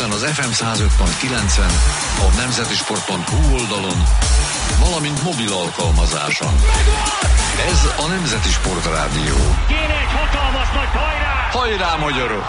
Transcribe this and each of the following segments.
Közvetlen az FM 105.9-en, a nemzetisport.hu oldalon, valamint mobil alkalmazáson. Ez a Nemzeti Sport Rádió. Kéne egy hatalmas nagy hajrá! Hajrá, magyarok!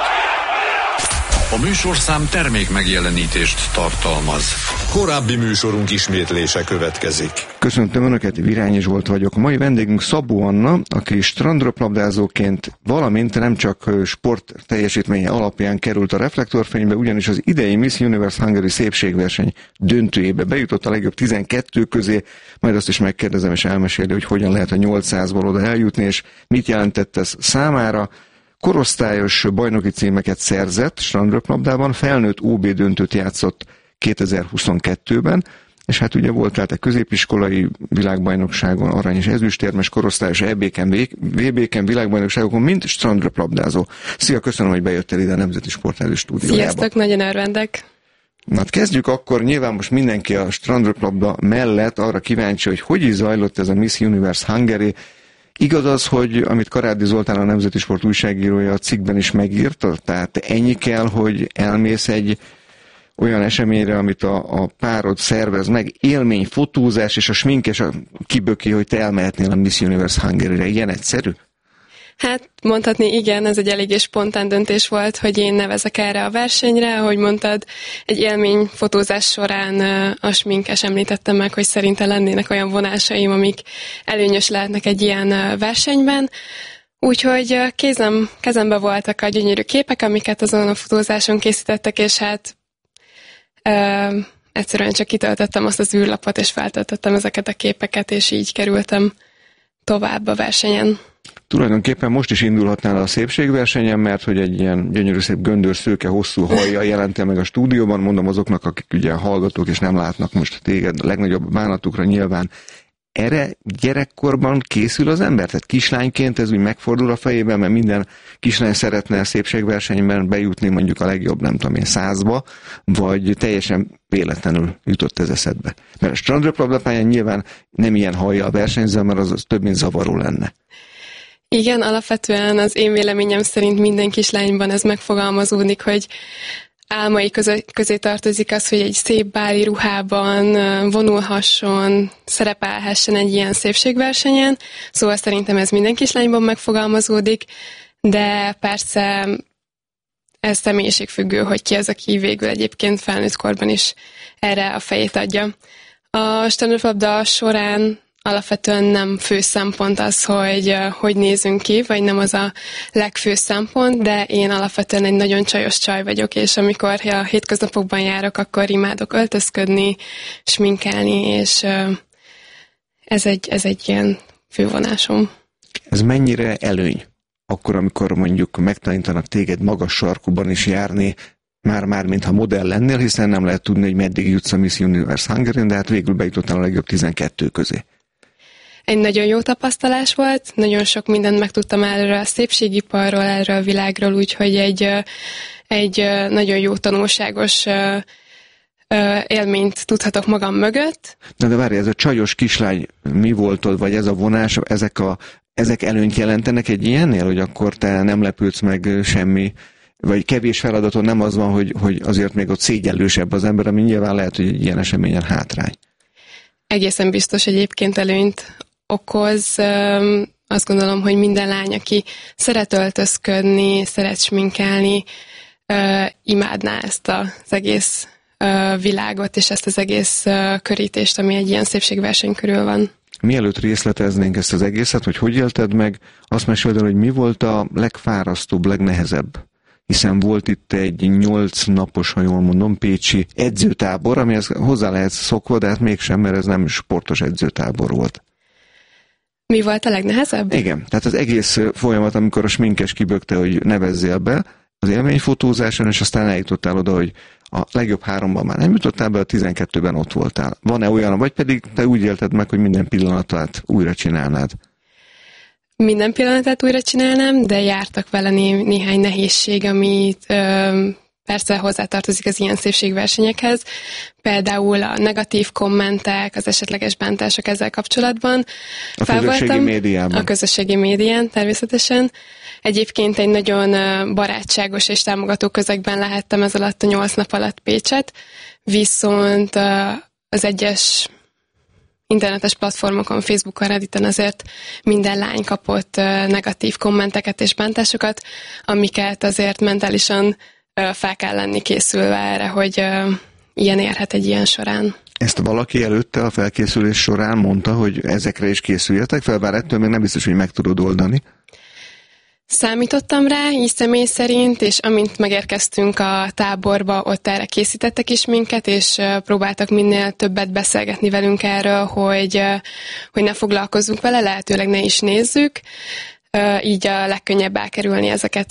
A műsorszám termék megjelenítést tartalmaz. Korábbi műsorunk ismétlése következik. Köszöntöm Önöket, Virányi Zsolt vagyok. A mai vendégünk Szabó Anna, aki strandröplabdázóként, valamint nem csak sport teljesítménye alapján került a reflektorfénybe, ugyanis az idei Miss Universe Hungary szépségverseny döntőjébe bejutott a legjobb 12 közé, majd azt is megkérdezem és elmeséli, hogy hogyan lehet a 800-ból oda eljutni, és mit jelentett ez számára. Korosztályos bajnoki címeket szerzett strandröplabdában, felnőtt OB döntőt játszott 2022-ben, és hát ugye voltál te középiskolai világbajnokságon, arany- és ezüstérmes, korosztályos EB-ken, VB-ken, világbajnokságokon, mint strandröplabdázó. Szia, köszönöm, hogy bejöttél ide a Nemzeti Sport Rádió stúdiójába. Sziasztok, nagyon örvendek. Na, hát kezdjük akkor, nyilván most mindenki a strandröplabda mellett arra kíváncsi, hogy is zajlott ez a Miss Universe Hungary. Igaz az, hogy amit Karádi Zoltán, a Nemzeti Sport újságírója a cikkben is megírta, tehát ennyi kell, hogy elmész egy olyan eseményre, amit a párod szervez meg, élmény, fotózás, és a sminkes kiböki, hogy te elmehetnél a Miss Universe Hungary-re. Ilyen egyszerű? Hát mondhatni igen, ez egy eléggé spontán döntés volt, hogy én nevezek erre a versenyre. Ahogy mondtad, egy élményfotózás során a sminkes említette meg, hogy szerinte lennének olyan vonásaim, amik előnyös lehetnek egy ilyen versenyben. Úgyhogy kezembe voltak a gyönyörű képek, amiket azon a fotózáson készítettek, és hát egyszerűen csak kitöltöttem azt az űrlapot, és feltöltöttem ezeket a képeket, és így kerültem tovább a versenyen. Tulajdonképpen most is indulhatnál a szépségversenyen, mert hogy egy ilyen gyönyörű szép göndör szőke hosszú hajjal jelentél meg a stúdióban, mondom azoknak, akik ugye hallgatók és nem látnak most téged, a legnagyobb bánatukra nyilván. Erre gyerekkorban készül az ember? Tehát kislányként ez úgy megfordul a fejében, mert minden kislány szeretne a szépségversenyben bejutni mondjuk a legjobb, nem tudom én, 100-ba, vagy teljesen véletlenül jutott ez eszedbe. Mert a strandröplabdapályán nyilván nem ilyen hajjal versenyzel, mert az több mint zavaró lenne. Igen, alapvetően az én véleményem szerint minden kislányban ez megfogalmazódik, hogy álmai közé tartozik az, hogy egy szép báli ruhában vonulhasson, szerepelhessen egy ilyen szépségversenyen. Szóval szerintem ez minden kislányban megfogalmazódik, de persze ez személyiségfüggő, hogy ki az, aki végül egyébként felnőtt korban is erre a fejét adja. A strandröplabda során alapvetően nem fő szempont az, hogy nézünk ki, vagy nem az a legfőbb szempont, de én alapvetően egy nagyon csajos csaj vagyok, és amikor a hétköznapokban járok, akkor imádok öltözködni, sminkelni, és ez egy ilyen fővonásom. Ez mennyire előny? Akkor, amikor mondjuk megtanítanak téged magas sarkuban is járni, már mintha modell lennél, hiszen nem lehet tudni, hogy meddig jutsz a Miss Universe Hungary, de hát végül bejutottál a legjobb 12 közé. Egy nagyon jó tapasztalás volt, nagyon sok mindent megtudtam erről a szépségiparról, erről a világról, úgyhogy egy nagyon jó tanulságos élményt tudhatok magam mögött. Na de várj, ez a csajos kislány mi voltod, vagy ez a vonás, ezek előnyt jelentenek egy ilyennél, hogy akkor te nem lepődsz meg semmi, vagy kevés feladaton nem az van, hogy azért még ott szégyellősebb az ember, ami nyilván lehet, hogy egy ilyen eseményen hátrány. Egészen biztos egyébként előnyt okoz. Azt gondolom, hogy minden lány, aki szeret öltözködni, szeret sminkelni, imádná ezt az egész világot, és ezt az egész körítést, ami egy ilyen szépségverseny körül van. Mielőtt részleteznénk ezt az egészet, hogy élted meg, azt meséld el, hogy mi volt a legfárasztóbb, legnehezebb? Hiszen volt itt egy 8 napos, ha jól mondom, pécsi edzőtábor, amihez hozzá lehet szokva, de hát mégsem, mert ez nem sportos edzőtábor volt. Mi volt a legnehezebb? Igen, tehát az egész folyamat, amikor a sminkes kibökte, hogy nevezzél be az élményfotózáson, és aztán eljutottál oda, hogy a legjobb 3-ban már nem jutottál be, a 12-ben ott voltál. Van-e olyan, vagy pedig te úgy élted meg, hogy minden pillanatát újra csinálnád? Minden pillanatát újra csinálnám, de jártak vele néhány nehézség, amit persze hozzátartozik az ilyen szépségversenyekhez. Például a negatív kommentek, az esetleges bántások ezzel kapcsolatban. A közösségi médiában. A közösségi médián természetesen. Egyébként egy nagyon barátságos és támogató közegben lehettem ez alatt a 8 nap alatt Pécset, viszont az egyes internetes platformokon, Facebookon, Redditen azért minden lány kapott negatív kommenteket és bántásokat, amiket azért mentálisan fel kell lenni készülve erre, hogy ilyen érhet egy ilyen során. Ezt valaki előtte a felkészülés során mondta, hogy ezekre is készüljetek fel, bár ettől még nem biztos, hogy meg tudod oldani. Számítottam rá, így személy szerint, és amint megérkeztünk a táborba, ott erre készítettek is minket, és próbáltak minél többet beszélgetni velünk erről, hogy ne foglalkozzunk vele, lehetőleg ne is nézzük, így a legkönnyebb elkerülni ezeket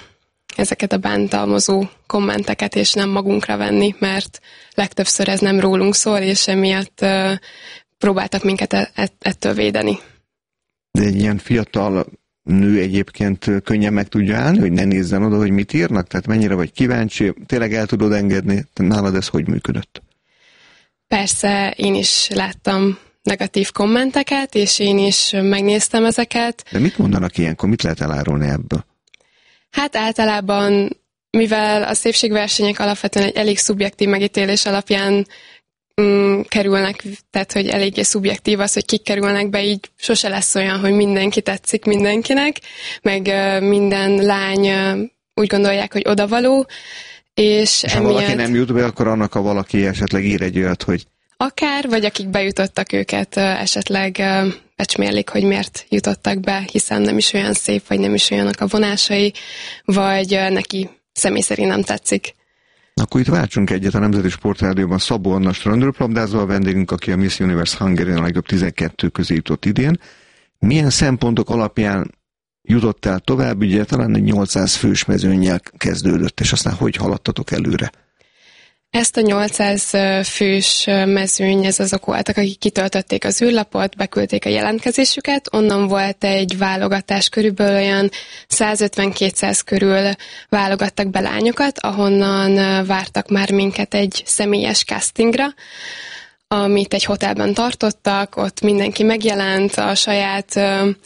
a bántalmazó kommenteket, és nem magunkra venni, mert legtöbbször ez nem rólunk szól, és emiatt próbáltak minket ettől védeni. De egy ilyen fiatal nő egyébként könnyen meg tudja állni, hogy ne nézzen oda, hogy mit írnak? Tehát mennyire vagy kíváncsi, tényleg el tudod engedni? Nálad ez hogy működött? Persze, én is láttam negatív kommenteket, és én is megnéztem ezeket. De mit mondanak ilyenkor? Mit lehet elárulni ebből? Hát általában, mivel a szépségversenyek alapvetően egy elég szubjektív megítélés alapján kerülnek, tehát hogy eléggé szubjektív az, hogy kik kerülnek be, így sose lesz olyan, hogy mindenki tetszik mindenkinek, meg minden lány úgy gondolják, hogy odavaló, és ha valaki nem jut be, akkor annak a valaki esetleg ír egy olyat, hogy akár, vagy akik bejutottak őket esetleg becsmérlik, hogy miért jutottak be, hiszen nem is olyan szép, vagy nem is olyanak a vonásai, vagy neki személy szerint nem tetszik. Akkor itt váltsunk egyet a Nemzeti Sportrádióban. Szabó Anna strandröplabdázó a vendégünk, aki a Miss Universe Hungary a legjobb 12 közé jutott idén. Milyen szempontok alapján jutott el tovább? Ugye talán egy 800 fős mezőnnyel kezdődött, és aztán hogy haladtatok előre? Ezt a 800 fős mezőny, ez azok voltak, akik kitöltötték az űrlapot, beküldték a jelentkezésüket, onnan volt egy válogatás, körülbelül olyan 150-200 körül válogattak be lányokat, ahonnan vártak már minket egy személyes castingra, amit egy hotelben tartottak, ott mindenki megjelent a saját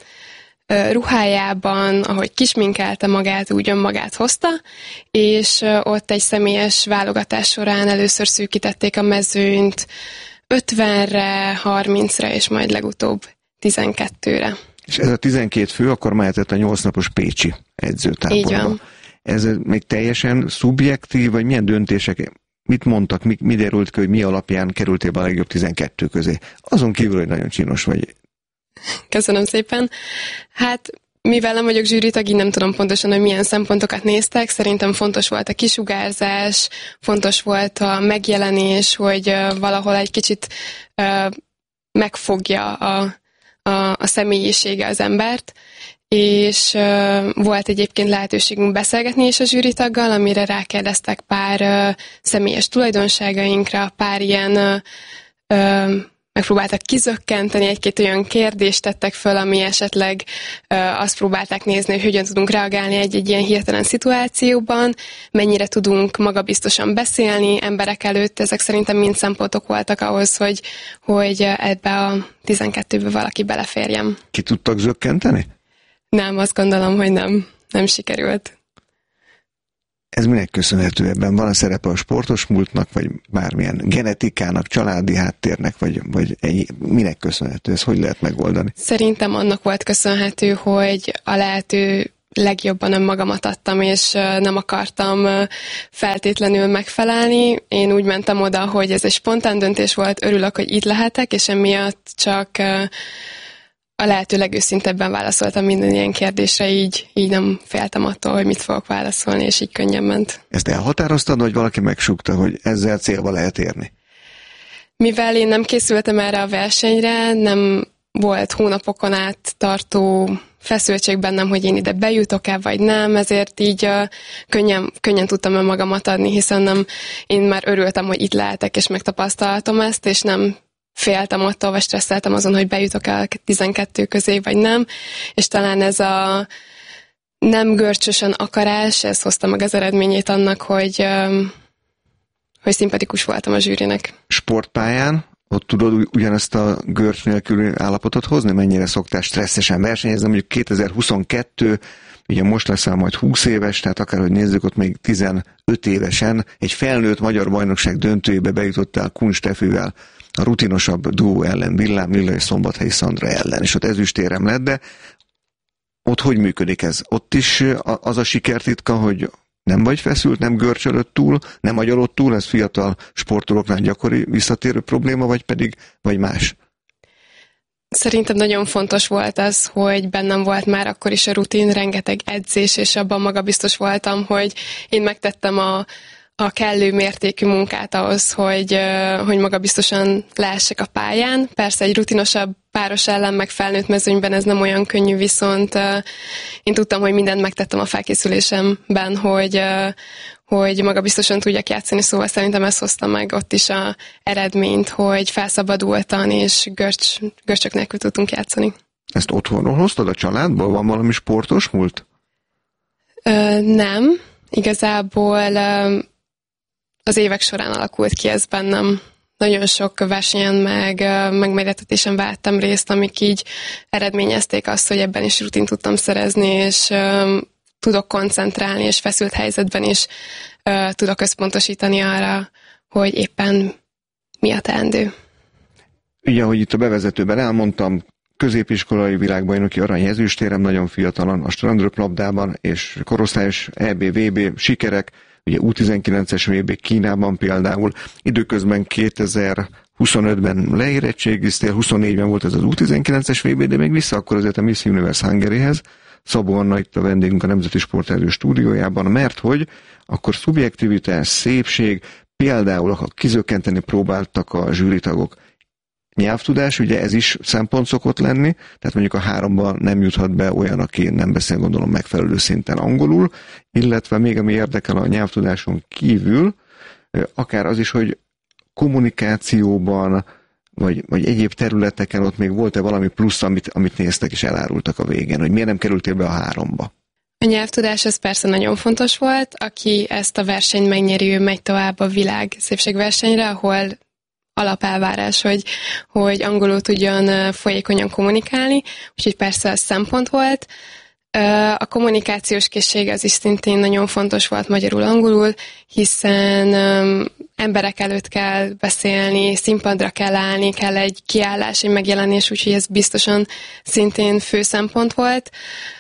ruhájában, ahogy kisminkelte magát, úgy önmagát hozta, és ott egy személyes válogatás során először szűkítették a mezőnyt 50-re, 30-ra, és majd legutóbb 12-re. És ez a 12 fő akkor mehetett a 8 napos pécsi edzőtáborba. Így van. Ez még teljesen szubjektív, vagy milyen döntések, mit mondtak, mi derült ki, hogy mi alapján kerültél be a legjobb 12 közé? Azon kívül, hogy nagyon csinos vagy. Köszönöm szépen. Hát, mivel nem vagyok zsűritag, így nem tudom pontosan, hogy milyen szempontokat néztek. Szerintem fontos volt a kisugárzás, fontos volt a megjelenés, hogy valahol egy kicsit megfogja a személyisége az embert, és volt egyébként lehetőségünk beszélgetni is a zsűritaggal, amire rákérdeztek pár személyes tulajdonságainkra, pár ilyen megpróbáltak kizökkenteni, egy-két olyan kérdést tettek föl, ami esetleg azt próbálták nézni, hogy hogyan tudunk reagálni egy ilyen hirtelen szituációban, mennyire tudunk magabiztosan beszélni emberek előtt. Ezek szerintem mind szempontok voltak ahhoz, hogy ebbe a 12-be valaki beleférjem. Ki tudtak zökkenteni? Nem, azt gondolom, hogy nem sikerült. Ez minek köszönhető ebben? Van a szerepe a sportos múltnak, vagy bármilyen genetikának, családi háttérnek, vagy minek köszönhető? Ez hogy lehet megoldani? Szerintem annak volt köszönhető, hogy a lehető legjobban önmagamat adtam, és nem akartam feltétlenül megfelelni. Én úgy mentem oda, hogy ez egy spontán döntés volt, örülök, hogy itt lehetek, és emiatt csak a lehető legőszintebben válaszoltam minden ilyen kérdésre, így nem féltem attól, hogy mit fogok válaszolni, és így könnyen ment. Ezt elhatároztad, vagy valaki megsúgta, hogy ezzel célba lehet érni? Mivel én nem készültem erre a versenyre, nem volt hónapokon át tartó feszültség bennem, hogy én ide bejutok-e, vagy nem, ezért így könnyen tudtam önmagamat adni, hiszen én már örültem, hogy itt lehetek, és megtapasztalhatom ezt, és nem féltem attól, vagy stresszeltem azon, hogy bejutok el 12 közé, vagy nem, és talán ez a nem görcsösen akarás, ez hozta meg az eredményét annak, hogy szimpatikus voltam a zsűrinek. Sportpályán ott tudod ugyanezt a görcs nélküli állapotot hozni? Mennyire szoktál stresszesen versenyezni? Mondjuk 2022, ugye most leszel majd 20 éves, tehát akárhogy nézzük, ott még 15 évesen egy felnőtt magyar bajnokság döntőjébe bejutottál Kun Steffivel a rutinosabb duó ellen, Villám Lilla és Szombathelyi Szandra ellen, és ott ezüstérem lett, de ott hogy működik ez? Ott is az a sikertitka, hogy nem vagy feszült, nem görcsölött túl, nem agyalott túl, ez fiatal sportolóknál gyakori visszatérő probléma, vagy más? Szerintem nagyon fontos volt az, hogy bennem volt már akkor is a rutin, rengeteg edzés, és abban magabiztos voltam, hogy én megtettem a kellő mértékű munkát ahhoz, hogy magabiztosan lehessek a pályán. Persze egy rutinosabb páros ellen, meg felnőtt mezőnyben ez nem olyan könnyű, viszont én tudtam, hogy mindent megtettem a felkészülésemben, hogy magabiztosan tudjak játszani, szóval szerintem ez hozta meg ott is a eredményt, hogy felszabadultan és görcsök nélkül tudtunk játszani. Ezt otthonról hoztad a családból? Van valami sportos múlt? Nem. Igazából az évek során alakult ki ez bennem. Nagyon sok versenyen meg megmérettetésen vettem részt, amik így eredményezték azt, hogy ebben is rutint tudtam szerezni, és tudok koncentrálni, és feszült helyzetben is tudok összpontosítani arra, hogy éppen mi a teendő. Ugye, ahogy itt a bevezetőben elmondtam, középiskolai világbajnoki arany ezüstérem nagyon fiatalan a strandröplabdában, és korosztályos EB, VB sikerek, ugye U19-es VB Kínában például, időközben 2025-ben leérettségiztél, 24-ben volt ez az U19-es VB, de még vissza akkor azért a Miss Universe Hungaryhez, Szabó Anna itt a vendégünk a Nemzeti Sporterő stúdiójában, mert hogy akkor szubjektivitás, szépség, például kizökkenteni próbáltak a zsűritagok. Nyelvtudás, ugye ez is szempont szokott lenni, tehát mondjuk a 3-ban nem juthat be olyan, aki nem beszél, gondolom, megfelelő szinten angolul, illetve még ami érdekel a nyelvtudáson kívül, akár az is, hogy kommunikációban, vagy egyéb területeken ott még volt-e valami plusz, amit néztek és elárultak a végén, hogy miért nem kerültél be a 3-ba? A nyelvtudás ez persze nagyon fontos volt, aki ezt a versenyt megnyeri, ő megy tovább a világ szépségversenyre, ahol alapelvárás, hogy angolul tudjon folyékonyan kommunikálni, úgyhogy persze ez szempont volt. A kommunikációs készség az is szintén nagyon fontos volt magyarul-angolul, hiszen emberek előtt kell beszélni, színpadra kell állni, kell egy kiállás, egy megjelenés, úgyhogy ez biztosan szintén fő szempont volt.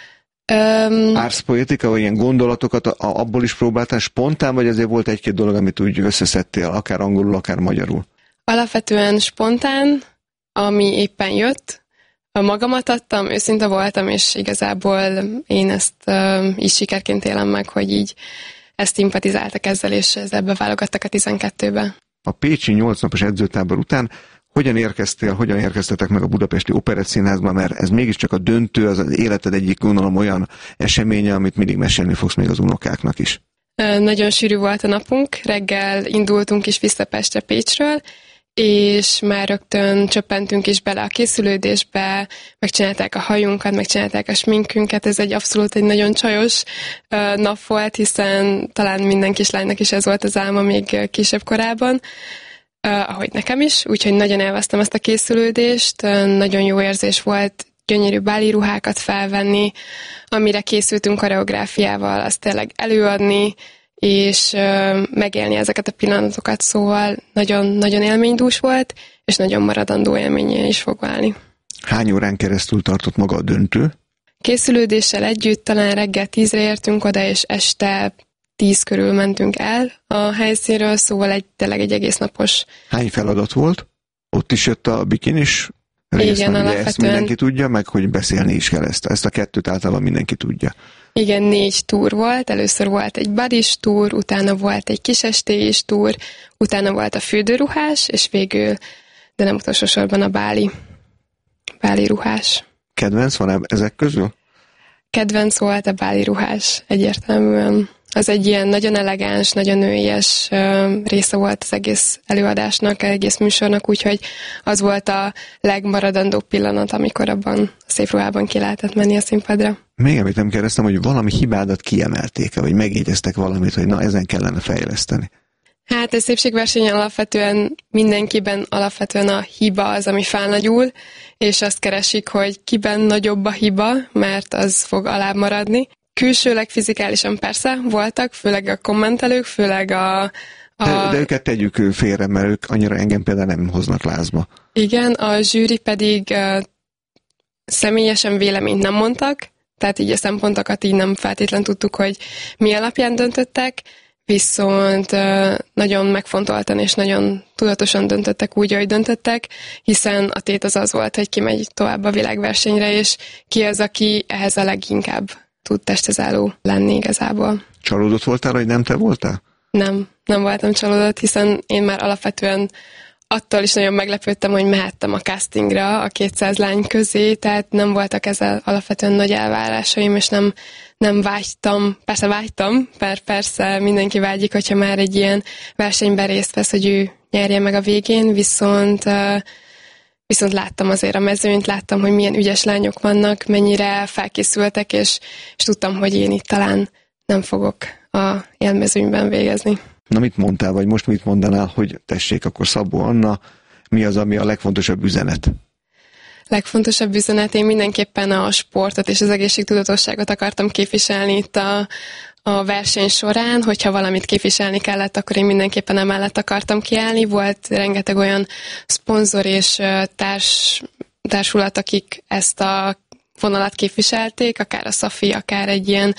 Árszpoetika, vagy ilyen gondolatokat abból is próbáltál spontán, vagy azért volt egy-két dolog, amit úgy összeszedtél, akár angolul, akár magyarul? Alapvetően spontán, ami éppen jött, magamat adtam, őszinte voltam, és igazából én ezt így sikerként élem meg, hogy így ezt szimpatizáltak ezzel, és ezzel beválogattak a 12-be. A pécsi 8 napos edzőtábor után hogyan érkeztetek meg a Budapesti Operettszínházba, mert ez mégiscsak a döntő, az életed egyik, gondolom, olyan eseménye, amit mindig mesélni fogsz még az unokáknak is. Nagyon sűrű volt a napunk, reggel indultunk is vissza Pestre Pécsről, és már rögtön csöppentünk is bele a készülődésbe, megcsinálták a hajunkat, megcsinálták a sminkünket, ez abszolút egy nagyon csajos nap volt, hiszen talán minden kislánynak is ez volt az álma még kisebb korában, ahogy nekem is, úgyhogy nagyon élveztem ezt a készülődést, nagyon jó érzés volt gyönyörű báli ruhákat felvenni, amire készültünk koreográfiával, azt tényleg előadni, és megélni ezeket a pillanatokat, szóval nagyon-nagyon élménydús volt, és nagyon maradandó élménye is fog válni. Hány órán keresztül tartott maga a döntő? Készülődéssel együtt talán reggel 10-re értünk oda, és este 10 körül mentünk el a helyszínről, szóval tényleg egy egész napos. Hány feladat volt? Ott is jött a bikinis rész, igen, alapvetően. Ezt mindenki tudja, meg hogy beszélni is kell ezt a kettőt általában mindenki tudja. Igen, 4 túr volt. Először volt egy badis túr, utána volt egy kisestélyis túr, utána volt a fürdőruhás, és végül, de nem utolsó sorban a báli ruhás. Kedvenc van ezek közül? Kedvenc volt a báli ruhás, egyértelműen. Az egy ilyen nagyon elegáns, nagyon nőies része volt az egész előadásnak, egész műsornak, úgyhogy az volt a legmaradandóbb pillanat, amikor abban a szép ruhában ki lehetett menni a színpadra. Még amit nem kérdeztem, hogy valami hibádat kiemelték-e, vagy megjegyeztek valamit, hogy na, ezen kellene fejleszteni? Hát a szépségversenyen alapvetően mindenkiben alapvetően a hiba az, ami felnagyul, és azt keresik, hogy kiben nagyobb a hiba, mert az fog alább maradni. külsőleg, fizikálisan persze voltak, főleg a kommentelők, főleg de őket tegyük félre, mert ők annyira engem például nem hoznak lázba. Igen, a zsűri pedig személyesen véleményt nem mondtak, tehát így a szempontokat így nem feltétlen tudtuk, hogy mi alapján döntöttek, viszont nagyon megfontoltan és nagyon tudatosan döntöttek úgy, ahogy döntöttek, hiszen a tét az volt, hogy ki megy tovább a világversenyre, és ki az, aki ehhez a leginkább tud testezáló lenni igazából. Csalódott voltál, hogy nem te voltál? Nem voltam csalódott, hiszen én már alapvetően attól is nagyon meglepődtem, hogy mehettem a castingra a 200 lány közé, tehát nem voltak ezzel alapvetően nagy elvárásaim, és nem vágytam, persze mindenki vágyik, hogyha már egy ilyen versenyben részt vesz, hogy ő nyerje meg a végén, viszont láttam azért a mezőnyt, láttam, hogy milyen ügyes lányok vannak, mennyire felkészültek, és tudtam, hogy én itt talán nem fogok a élmezőnyben végezni. Na mit mondtál, vagy most mit mondanál, hogy tessék, akkor Szabó Anna, mi az, ami a legfontosabb üzenet? Legfontosabb üzenet, én mindenképpen a sportot és az egészségtudatosságot akartam képviselni itt a verseny során, hogyha valamit képviselni kellett, akkor én mindenképpen emellett akartam kiállni. Volt rengeteg olyan szponzor és társulat, akik ezt a vonalat képviselték, akár a Safi, akár egy ilyen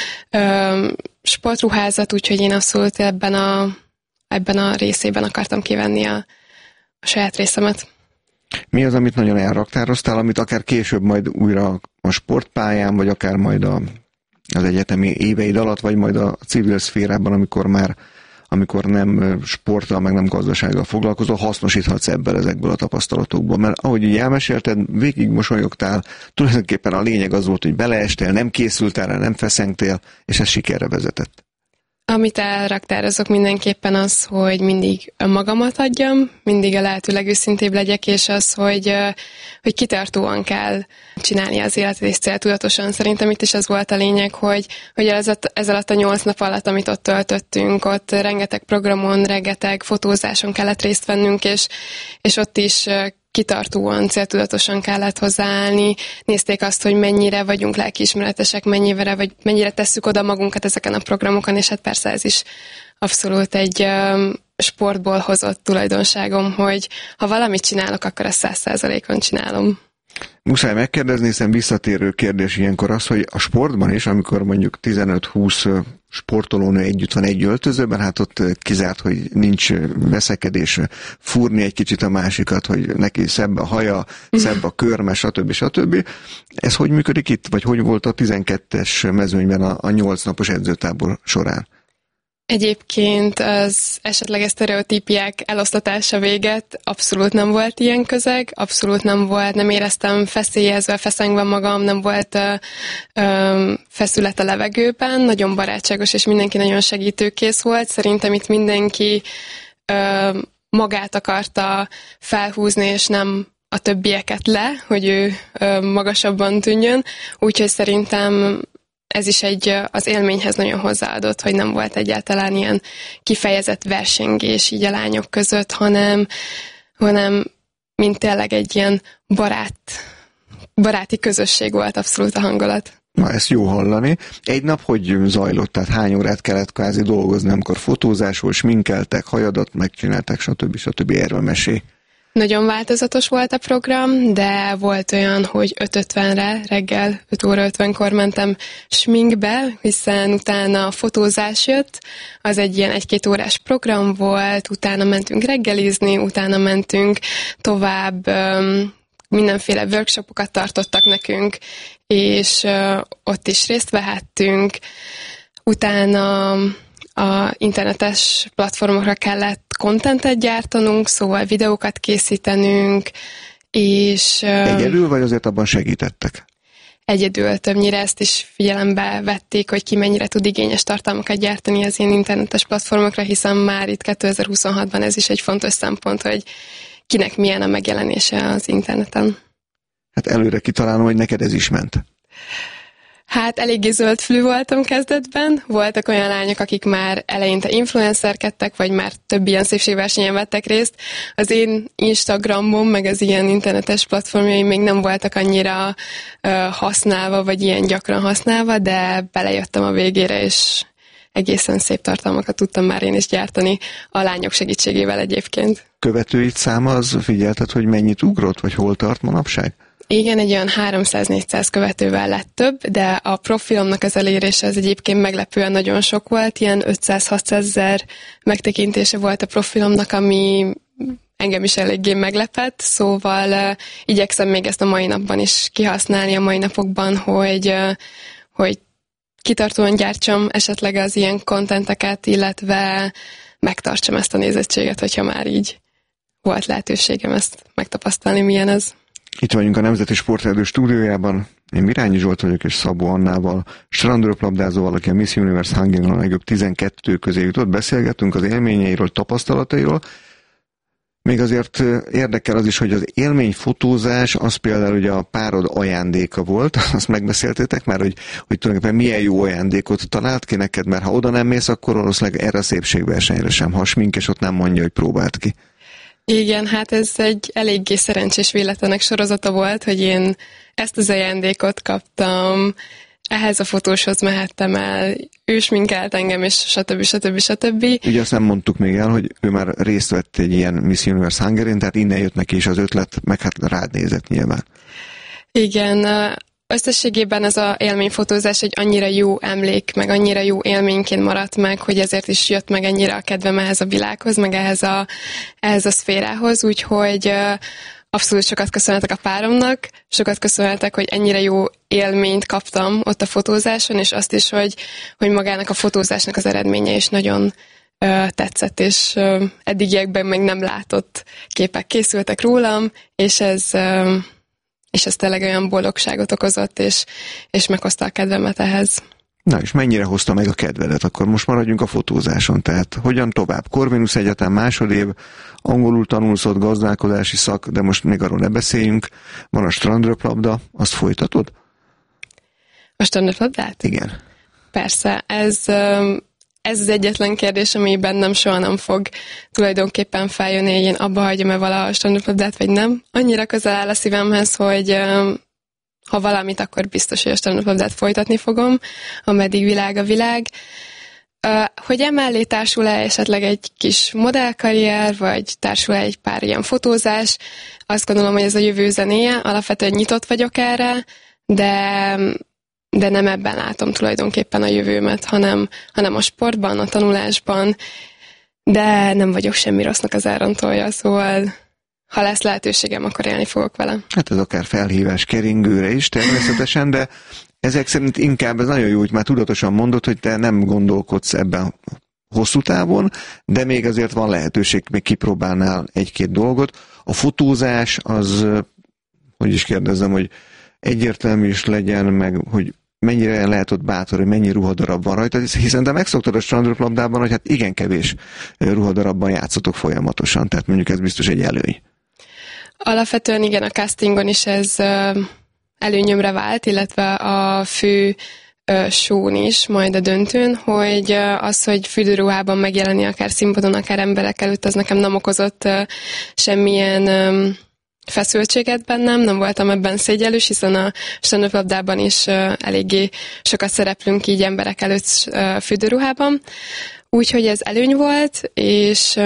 sportruházat, úgyhogy én abszolút ebben a részében akartam kivenni a saját részemet. Mi az, amit nagyon elraktároztál, amit akár később majd újra a sportpályán, vagy akár majd az egyetemi éveid alatt, vagy majd a civil szférában, amikor nem sporttal, meg nem gazdasággal foglalkozol, hasznosíthatsz ezekből a tapasztalatokból. Mert ahogy így elmesélted, végig mosolyogtál, tulajdonképpen a lényeg az volt, hogy beleestél, nem készültél rá, nem feszengtél, és ez sikerre vezetett. Amit elraktározok mindenképpen az, hogy mindig magamat adjam, mindig a lehető legőszintébb legyek, és az, hogy kitartóan kell csinálni az életet, és céltudatosan. Szerintem itt is az volt a lényeg, hogy ez alatt a 8 nap alatt, amit ott töltöttünk, ott rengeteg programon, rengeteg fotózáson kellett részt vennünk, és ott is kitartóan, céltudatosan kellett hozzáállni. Nézték azt, hogy mennyire vagyunk lelkiismeretesek, mennyire tesszük oda magunkat ezeken a programokon, és hát persze ez is abszolút egy sportból hozott tulajdonságom, hogy ha valamit csinálok, akkor ezt 100%-on csinálom. Muszáj megkérdezni, hiszen visszatérő kérdés ilyenkor az, hogy a sportban is, amikor mondjuk 15-20 sportolónő együtt van egy öltözőben, hát ott kizárt, hogy nincs veszekedés, fúrni egy kicsit a másikat, hogy neki szebb a haja, szebb a körme, stb. Ez hogy működik itt? Vagy hogy volt a 12-es mezőnyben a 8 napos edzőtábor során? Egyébként az esetleges sztereotípiák elosztatása véget abszolút nem volt ilyen közeg, abszolút nem éreztem feszélyezve, feszengve magam, nem volt feszület a levegőben, nagyon barátságos és mindenki nagyon segítőkész volt. Szerintem itt mindenki magát akarta felhúzni, és nem a többieket hogy ő magasabban tűnjön, úgyhogy szerintem ez is az élményhez nagyon hozzáadott, hogy nem volt egyáltalán ilyen kifejezett versengés így a lányok között, hanem mint tényleg egy ilyen baráti közösség volt abszolút a hangulat. Na, ezt jó hallani. Egy nap hogy zajlott? Tehát hány órát kellett kvázi dolgozni, amikor fotózásról sminkeltek, hajadat megcsinálták, stb. Erről mesélj. Nagyon változatos volt a program, de volt olyan, hogy 5:50-re, reggel 5 óra 50-kor mentem sminkbe, hiszen utána fotózás jött, az egy ilyen 1-2 órás program volt, utána mentünk reggelizni, utána mentünk tovább, mindenféle workshopokat tartottak nekünk, és ott is részt vehettünk, utána a internetes platformokra kellett contentet gyártanunk, szóval videókat készítenünk, és... Egyedül, vagy azért abban segítettek? Egyedül, többnyire ezt is figyelembe vették, hogy ki mennyire tud igényes tartalmakat gyártani az ilyen internetes platformokra, hiszen már itt 2026-ban ez is egy fontos szempont, hogy kinek milyen a megjelenése az interneten. Hát előre kitalálom, hogy neked ez is ment. Hát eléggé zöldfülű voltam kezdetben. Voltak olyan lányok, akik már eleinte influencerkedtek, vagy már több ilyen szépségversenyen vettek részt. Az én Instagramom, meg az ilyen internetes platformjaim még nem voltak annyira használva, vagy ilyen gyakran használva, de belejöttem a végére, és egészen szép tartalmakat tudtam már én is gyártani, a lányok segítségével egyébként. Követőid száma, az figyelted, hogy mennyit ugrott, vagy hol tart manapság? Igen, egy olyan 300-400 követővel lett több, de a profilomnak az elérése az egyébként meglepően nagyon sok volt, ilyen 500-600 ezer megtekintése volt a profilomnak, ami engem is eléggé meglepett, szóval igyekszem még ezt a mai napban is kihasználni, a mai napokban, hogy kitartóan gyártsam esetleg az ilyen kontenteket, illetve megtartsam ezt a nézettséget, hogyha már így volt lehetőségem ezt megtapasztalni, milyen ez. Itt vagyunk a Nemzeti Sporterdő stúdiójában. Én Mirányi Zsolt vagyok, és Szabó Annával, strandröplabdázóval, aki a Miss Universe Hungary a legjobb 12 közé jutott. Beszélgetünk az élményeiről, tapasztalatairól. Még azért érdekel az is, hogy az élményfotózás, az például ugye a párod ajándéka volt, azt megbeszéltétek már, hogy tulajdonképpen milyen jó ajándékot talált ki neked, mert ha oda nem mész, akkor valószínűleg erre a szépségversenyre sem, ha a sminkes ott nem mondja, hogy próbált ki. Igen, hát ez egy eléggé szerencsés véletlenek sorozata volt, hogy én ezt az ajándékot kaptam, ehhez a fotóshoz mehettem el, ő sminkelt engem, és stb. Ugye azt nem mondtuk még el, hogy ő már részt vett egy ilyen Miss Universe Hungary-n, tehát innen jött neki is az ötlet, meg hát rád nézett nyilván. Igen, összességében ez az élményfotózás egy annyira jó emlék, meg annyira jó élményként maradt meg, hogy ezért is jött meg ennyire a kedvem ehhez a világhoz, meg ehhez a szférához, úgyhogy abszolút sokat köszönhetek a páromnak, sokat köszönhetek, hogy ennyire jó élményt kaptam ott a fotózáson, és azt is, hogy magának a fotózásnak az eredménye is nagyon tetszett, és eddigiekben még nem látott képek készültek rólam, és ez tényleg olyan boldogságot okozott, és meghozta a kedvemet ehhez. Na és mennyire hozta meg a kedvedet? Akkor most maradjunk a fotózáson. Tehát hogyan tovább? Corvinus Egyetem másodév, angolul tanulsz ott, gazdálkodási szak, de most még arról ne beszéljünk. Van a strandröplabda, azt folytatod? A strandröplabdát? Igen. Persze, ez az egyetlen kérdés, ami bennem soha nem fog tulajdonképpen feljönni, hogy én abba hagyjam-e valaha a strandröplabdát, vagy nem. Annyira közel áll a szívemhez, hogy ha valamit, akkor biztos, hogy a strandröplabdát folytatni fogom, ameddig világ a világ. Hogy emellé társul-e esetleg egy kis modellkarrier, vagy társul-e egy pár ilyen fotózás, azt gondolom, hogy ez a jövő zenéje, alapvetően nyitott vagyok erre, de nem ebben látom tulajdonképpen a jövőmet, hanem a sportban, a tanulásban, de nem vagyok semmi rossznak az elrontolja, szóval ha lesz lehetőségem, akkor élni fogok vele. Hát ez akár felhívás keringőre is természetesen, de ezek szerint inkább ez nagyon jó, hogy már tudatosan mondod, hogy te nem gondolkodsz ebben hosszú távon, de még azért van lehetőség, még kipróbálnál egy-két dolgot. A fotózás az, hogy is kérdezzem, hogy egyértelmű is legyen, meg hogy mennyire lehet ott bátor, hogy mennyi ruhadarab van rajta, hiszen te megszoktad a strandröplabdában, hogy hát igen kevés ruhadarabban játszotok folyamatosan, tehát mondjuk ez biztos egy előny. Alapvetően igen, a castingon is ez előnyömre vált, illetve a fő shown is, majd a döntőn, hogy az, hogy fürdőruhában megjelenni akár színpadon, akár emberek előtt, az nekem nem okozott semmilyen feszültséget bennem, nem voltam ebben szégyellős, hiszen a strandröplabdában is eléggé sokat szereplünk így emberek előtt fürdőruhában, úgyhogy ez előny volt, és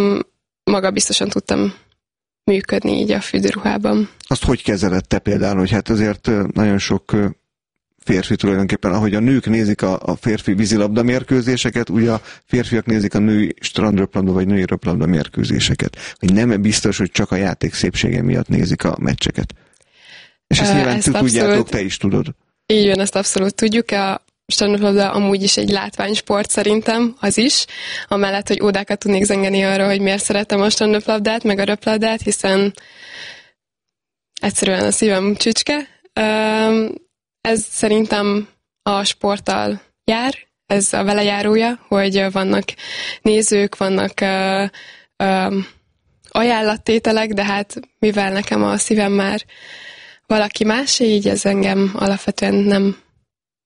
maga biztosan tudtam működni így a fürdőruhában. Azt hogy kezeled te például, hogy hát azért nagyon sok férfi tulajdonképpen, ahogy a nők nézik a férfi vízilabda mérkőzéseket, ugye a férfiak nézik a női strandröplabda vagy női röplabda mérkőzéseket. Hogy nem biztos, hogy csak a játék szépsége miatt nézik a meccseket. És ezt nyilván tudjátok, te is tudod. Így van, ezt abszolút tudjuk. A strandröplabda amúgy is egy látványsport szerintem, az is. Amellett, hogy ódákat tudnék zengeni arra, hogy miért szeretem a strandröplabdát, meg a röplabdát, hiszen egyszerűen a szívem csücske. Ez szerintem a sporttal jár, ez a velejárója, hogy vannak nézők, vannak ajánlattételek, de hát mivel nekem a szívem már valaki más, így ez engem alapvetően nem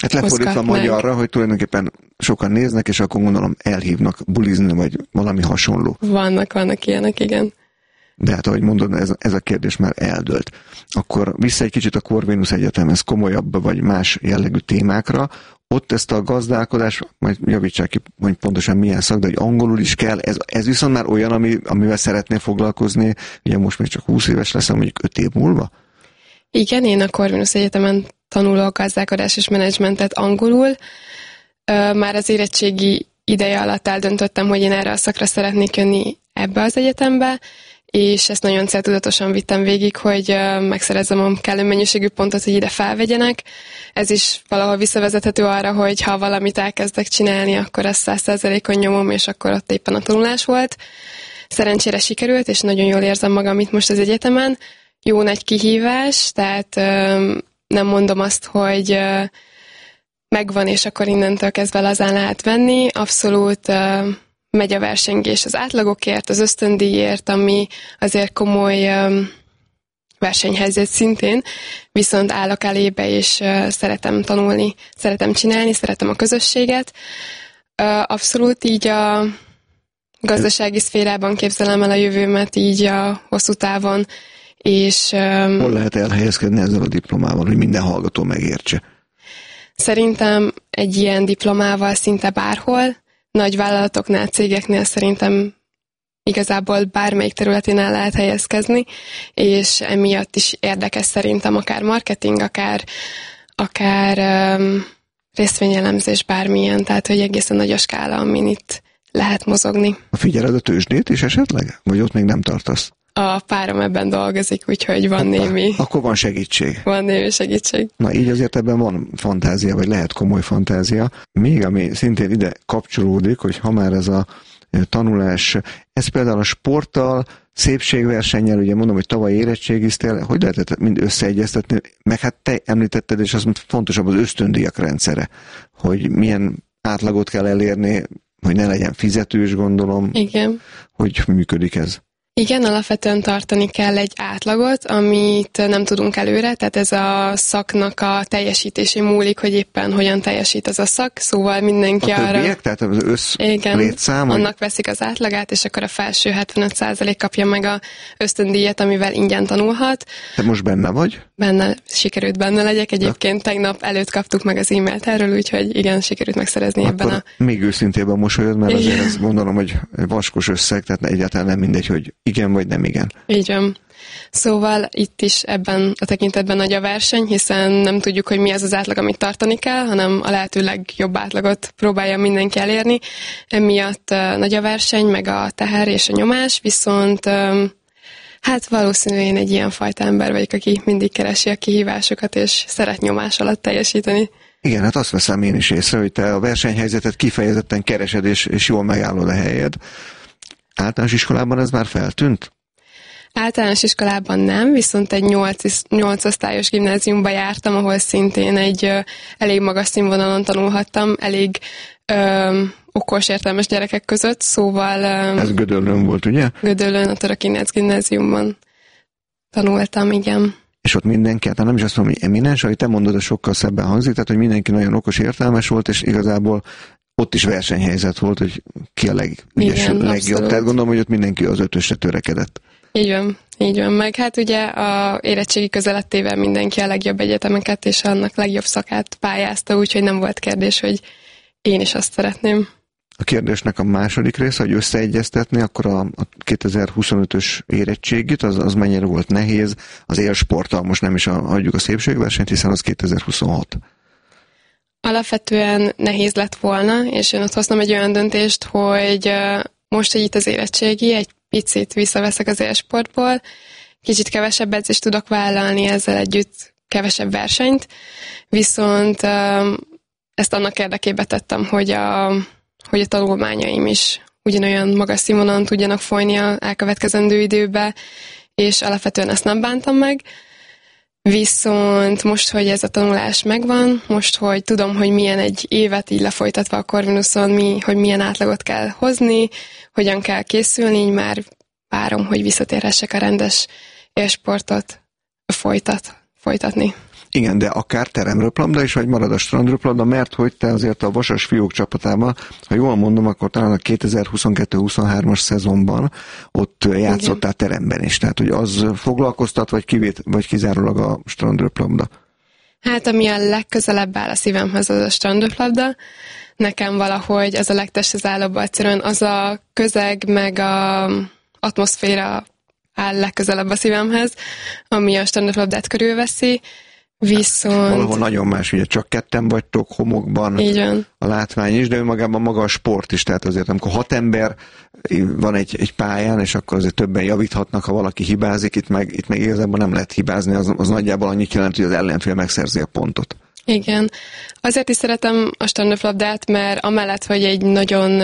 Hát lefordítva magyarra, hogy tulajdonképpen sokan néznek, és akkor gondolom elhívnak bulizni, vagy valami hasonló. Vannak ilyenek, igen. De hát ahogy mondod, ez a kérdés már eldőlt. Akkor vissza egy kicsit a Corvinus Egyetemhez, komolyabb vagy más jellegű témákra. Ott ezt a gazdálkodás, majd javítsák ki, hogy pontosan milyen szak, de hogy angolul is kell. Ez viszont már olyan, amivel szeretnél foglalkozni. Ugye most még csak 20 éves leszem, mondjuk 5 év múlva? Igen, én a Corvinus Egyetemen tanulok gazdálkodás és menedzsmentet angolul. Már az érettségi ideje alatt eldöntöttem, hogy én erre a szakra szeretnék jönni ebbe az egyetembe, és ezt nagyon céltudatosan vittem végig, hogy megszerezzem a kellő mennyiségű pontot, hogy ide felvegyenek. Ez is valahol visszavezethető arra, hogy ha valamit elkezdek csinálni, akkor ezt 100%-on nyomom, és akkor ott éppen a tanulás volt. Szerencsére sikerült, és nagyon jól érzem magam itt most az egyetemen. Jó nagy kihívás, tehát nem mondom azt, hogy megvan, és akkor innentől kezdve lazán lehet venni. Abszolút megy a versengés az átlagokért, az ösztöndíjért, ami azért komoly versenyhelyzet szintén, viszont állok elébe, és szeretem tanulni, szeretem csinálni, szeretem a közösséget. Abszolút így a gazdasági szférában képzelem el a jövőmet, így a hosszú távon, és... Hol lehet elhelyezkedni ezzel a diplomával, hogy minden hallgató megértse? Szerintem egy ilyen diplomával szinte bárhol, nagy vállalatoknál, cégeknél szerintem igazából bármelyik területén el lehet helyezkezni, és emiatt is érdekes szerintem akár marketing, akár részvényelemzés, bármilyen, tehát hogy egészen nagy a skála, amin itt lehet mozogni. Figyeled a tőzsdét is esetleg? Vagy ott még nem tartasz? A párom ebben dolgozik, úgyhogy van némi... Akkor van segítség. Van némi segítség. Na így azért ebben van fantázia, vagy lehet komoly fantázia. Még ami szintén ide kapcsolódik, hogy ha már ez a tanulás, ez például a sporttal, szépségversennyel, ugye mondom, hogy tavaly érettségiztél, hogy lehetett mind összeegyeztetni, meg hát te említetted, és az fontosabb az ösztöndíjak rendszere, hogy milyen átlagot kell elérni, hogy ne legyen fizetős, gondolom. Igen. Hogy működik ez? Igen, alapvetően tartani kell egy átlagot, amit nem tudunk előre, tehát ez a szaknak a teljesítésén múlik, hogy éppen hogyan teljesít ez a szak, szóval mindenki a arra... Többiek, tehát az létszám? Annak veszik az átlagát, és akkor a felső 75% kapja meg a ösztöndíjat, amivel ingyen tanulhat. Te most benne vagy? Sikerült benne legyek, egyébként tegnap előtt kaptuk meg az e-mailt erről, úgyhogy igen, sikerült megszerezni akkor ebben a... még őszintében mosolyod, mert azért ezt gondolom, hogy vaskos összeg, tehát egyáltalán nem mindegy, hogy igen vagy nem igen. Így van. Szóval itt is ebben a tekintetben nagy a verseny, hiszen nem tudjuk, hogy mi az az átlag, amit tartani kell, hanem a lehető legjobb átlagot próbálja mindenki elérni. Emiatt nagy a verseny, meg a teher és a nyomás, viszont hát valószínűleg én egy ilyen fajta ember vagyok, aki mindig keresi a kihívásokat, és szeret nyomás alatt teljesíteni. Igen, hát azt veszem én is észre, hogy te a versenyhelyzetet kifejezetten keresed, és jól megállod a helyed. Általános iskolában ez már feltűnt? Általános iskolában nem, viszont egy 8 osztályos gimnáziumba jártam, ahol szintén egy elég magas színvonalon tanulhattam, elég okos, értelmes gyerekek között, szóval... Ez Gödöllőn volt, ugye? Gödöllőn, a Törökinec gimnáziumban tanultam, igen. És ott mindenki, hát nem is azt mondom, hogy eminens, ahogy te mondod, az sokkal szebben hangzik, tehát hogy mindenki nagyon okos, értelmes volt, és igazából ott is versenyhelyzet volt, hogy ki a legjobb. Tehát gondolom, hogy ott mindenki az 5-ösre törekedett. Így van, meg hát ugye a érettségi közelettével mindenki a legjobb egyetemeket és annak legjobb szakát pályázta, úgyhogy nem volt kérdés, hogy én is azt szeretném. A kérdésnek a második része, hogy összeegyeztetni, akkor a 2025-ös érettségit, az mennyire volt nehéz, az élsporttal most nem is hagyjuk a szépségversenyt, hiszen az 2026. Alapvetően nehéz lett volna, és én ott hoztam egy olyan döntést, hogy most, hogy itt az érettségi, egy picit visszaveszek az élsportból, kicsit kevesebb edzést tudok vállalni, ezzel együtt kevesebb versenyt, viszont ezt annak érdekében tettem, hogy a tanulmányaim is ugyanolyan magas színvonalon tudjanak folyni az elkövetkezendő időbe, és alapvetően ezt nem bántam meg. Viszont most, hogy ez a tanulás megvan, most, hogy tudom, hogy milyen egy évet így lefolytatva a Corvinuson, hogy milyen átlagot kell hozni, hogyan kell készülni, így már várom, hogy visszatérhessek a rendes élsportot folytatni. Igen, de akár teremröplabda is, vagy marad a strandröplabda, mert hogy te azért a Vasas fiúk csapatában, ha jól mondom, akkor talán a 2022-23-as szezonban ott játszottál teremben is. Tehát, hogy az foglalkoztat, vagy kizárólag a strandröplabda? Hát, ami a legközelebb áll a szívemhez, az a strandröplabda. Nekem valahogy ez a legtesthez-állóbb, egyszerűen az a közeg, meg a atmoszféra áll legközelebb a szívemhez, ami a strandröplabdát körülveszi. Viszont... Valahol nagyon más, ugye csak ketten vagytok, homokban a látvány is, de önmagában maga a sport is, tehát azért amikor 6 ember van egy pályán, és akkor azért többen javíthatnak, ha valaki hibázik, itt meg igazából nem lehet hibázni, az nagyjából annyit jelent, hogy az ellenfél megszerzi a pontot. Igen. Azért is szeretem a strandröplabdát, mert amellett, hogy egy nagyon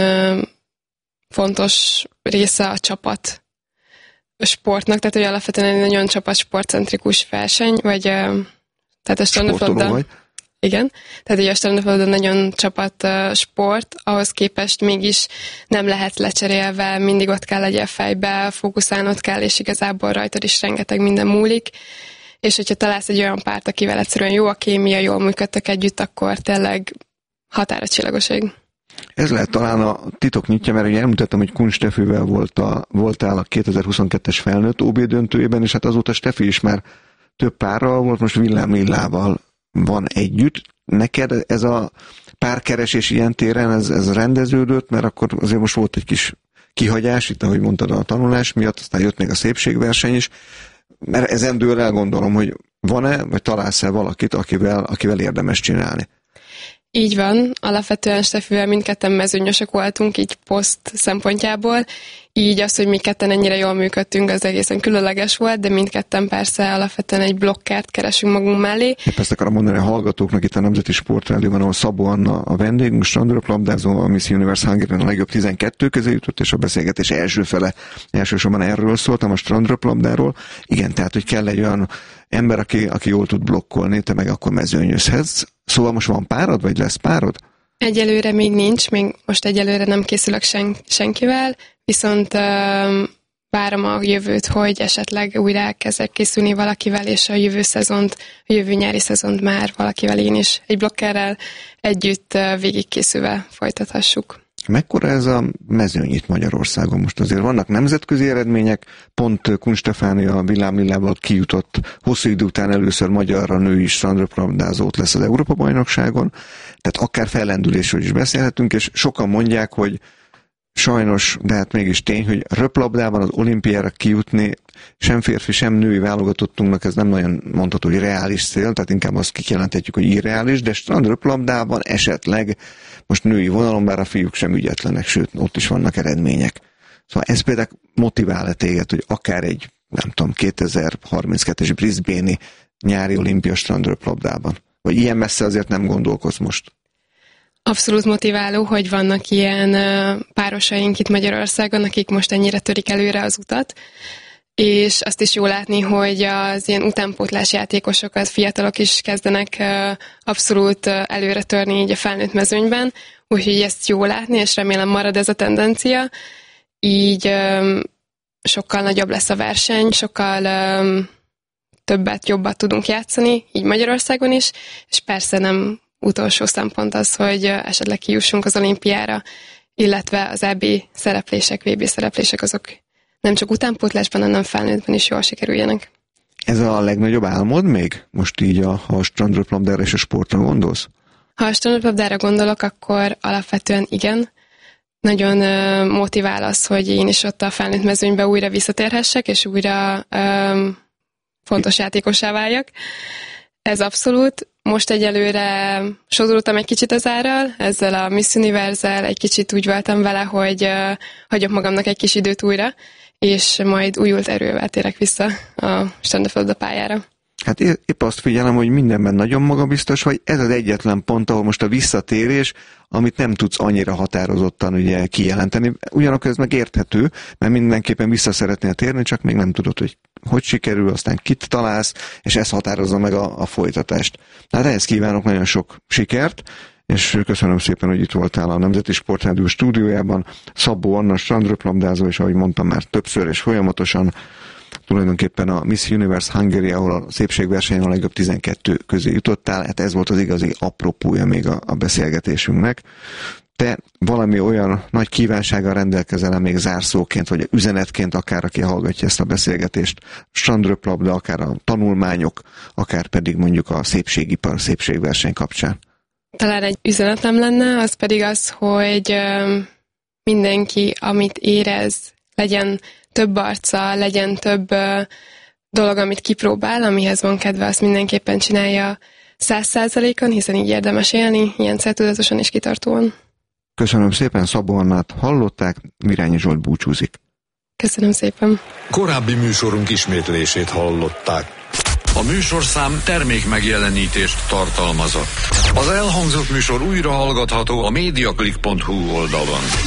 fontos része a csapat sportnak, tehát hogy alapvetően egy nagyon csapatsportcentrikus verseny, vagy tehát a strandröplabda. Igen, tehát ugye a strandröplabda nagyon csapat sport, ahhoz képest mégis nem lehet lecserélve, mindig ott kell legyél fejbe, fókuszálnod kell, és igazából rajtad is rengeteg minden múlik, és hogyha találsz egy olyan párt, akivel egyszerűen jó a kémia, jól működtek együtt, akkor tényleg határa csillagoség. Ez lehet talán a titok nyitja, mert ugye elmutattam, hogy Kun Steffivel voltál a 2022-es felnőtt OB döntőjében, és hát azóta Steffi is már több párral volt, most Villám Lillával van együtt. Neked ez a párkeresés ilyen téren, ez rendeződött, mert akkor azért most volt egy kis kihagyás, itt ahogy mondtad a tanulás miatt, aztán jött még a szépségverseny is, mert ezen dől el gondolom, hogy van-e, vagy találsz-e valakit, akivel érdemes csinálni? Így van, alapvetően Steffivel mindketten mezőnyösök voltunk, így poszt szempontjából, így az, hogy mi ketten ennyire jól működtünk, az egészen különleges volt, de mindketten persze alapvetően egy blokkert keresünk magunk mellé. Ezt akarom mondani a hallgatóknak itt a Nemzeti Sportrádióban, ahol Szabó Anna a vendégünk, strandröplabdázó, a Miss Universe Hungary-ben a legjobb 12 közé jutott, és a beszélgetés első fele elsősorban erről szóltam, a strandröplabdáról. Igen, tehát, hogy kell egy olyan ember, aki jól tud blokkolni, te meg akkor mezőnyözhetsz. Szóval most van párod, vagy lesz párod? Egyelőre még nincs, még most egyelőre nem készülök senkivel, viszont várom a jövőt, hogy esetleg újra elkezdek készülni valakivel, és a jövő nyári szezont már valakivel én is egy blokkerrel együtt végigkészülve folytathassuk. Mekkora ez a mezőny itt Magyarországon? Most azért vannak nemzetközi eredmények, pont Kun Stefánia Villám Lillával kijutott hosszú idő után először magyarra női strandröplabdázót lesz az Európa-bajnokságon, tehát akár fellendülésről is beszélhetünk, és sokan mondják, hogy sajnos, de hát mégis tény, hogy röplabdában az olimpiára kijutni sem férfi, sem női válogatottunknak ez nem nagyon mondható, hogy reális cél, tehát inkább azt kijelenthetjük, hogy irreális, de strandröplabdában esetleg most női vonalon, bár a fiúk sem ügyetlenek, sőt, ott is vannak eredmények. Szóval ez például motivál téged, hogy akár egy, nem tudom, 2032-es Brisbane-i nyári olimpia strandröplabdában. Vagy ilyen messze azért nem gondolkozz most? Abszolút motiváló, hogy vannak ilyen párosaink itt Magyarországon, akik most ennyire törik előre az utat, és azt is jó látni, hogy az ilyen utánpótlás játékosokat, fiatalok is kezdenek abszolút előre törni így a felnőtt mezőnyben, úgyhogy ezt jó látni, és remélem marad ez a tendencia. Így sokkal nagyobb lesz a verseny, sokkal jobbat tudunk játszani, így Magyarországon is, és persze nem utolsó szempont az, hogy esetleg kijussunk az olimpiára, illetve az EB szereplések, VB szereplések azok nem csak utánpótlásban, hanem felnőttben is jól sikerüljenek. Ez a legnagyobb álmod még? Most így ha a strandröplabdára és a sportra gondolsz? Ha a strandröplabdára gondolok, akkor alapvetően igen. Nagyon motivál az, hogy én is ott a felnőtt mezőnybe újra visszatérhessek, és újra fontos játékossá váljak. Ez abszolút. Most egyelőre sodorultam egy kicsit az árral, ezzel a Miss Universe-zel egy kicsit úgy voltam vele, hogy hagyok magamnak egy kis időt újra, és majd újult erővel térek vissza a strandröplabda pályára. Hát épp azt figyelem, hogy mindenben nagyon magabiztos vagy, ez az egyetlen pont, ahol most a visszatérés, amit nem tudsz annyira határozottan ugye kijelenteni. Ugyanakkor ez meg érthető, mert mindenképpen vissza szeretnél térni, csak még nem tudod, hogy sikerül, aztán kit találsz, és ez határozza meg a folytatást. Hát ehhez kívánok nagyon sok sikert, és köszönöm szépen, hogy itt voltál a Nemzeti Sportrádió stúdiójában. Szabó Anna strandröplabdázó, és ahogy mondtam már többször és folyamatosan tulajdonképpen a Miss Universe Hungary, ahol a szépségversenyen a legjobb 12 közé jutottál, hát ez volt az igazi apropója még a beszélgetésünknek. Te valami olyan nagy kívánsággal rendelkezel még zárszóként, vagy üzenetként, akár aki hallgatja ezt a beszélgetést, strandröplabda, akár a tanulmányok, akár pedig mondjuk a szépségipar, szépségverseny kapcsán? Talán egy üzenetem lenne, az pedig az, hogy mindenki, amit érez, legyen több arca, legyen több dolog, amit kipróbál, amihez van kedve, azt mindenképpen csinálja 100%-on, hiszen így érdemes élni, ilyen céltudatosan és kitartóan. Köszönöm szépen, Szabó Annát hallották, Virányi Zsolt búcsúzik. Köszönöm szépen. Korábbi műsorunk ismétlését hallották. A műsorszám termék megjelenítést tartalmazott. Az elhangzott műsor újra hallgatható a mediaclick.hu oldalon.